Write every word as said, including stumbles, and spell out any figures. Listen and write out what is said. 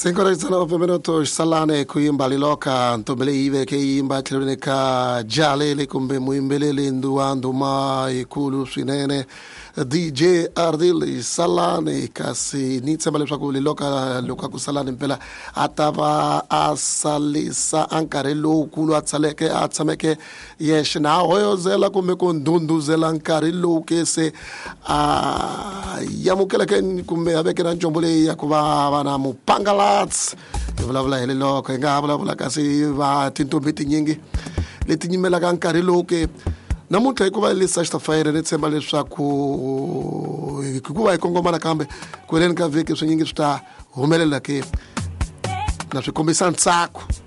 cinque e diciannove minuti salane kuimba liloka ntombele ive ke imba tleroneka jalele kumbe muimbelele nduando mai kulu swinene D J Ardili salane kasi nitsembale swaku liloka loka ku salane mpela atava asalisa ankarelo kulu atsaleke atsameke yesh na hoyo zela kumbe kondundu zela ankarelo kese a yamukela ken kumbe abeke na njombole yakuba bana mupangalats vulavula hele loko nga vulavula kasi va tintombeti nyingi leti nyimelaka ankarelo ke namuntlha hikuva le sexta-feira ni tshemba leswaku hikuva hi kongomana kambe ku heleni ka vhiki swinyingi swi ta humelela ke na swi kombisa ntsako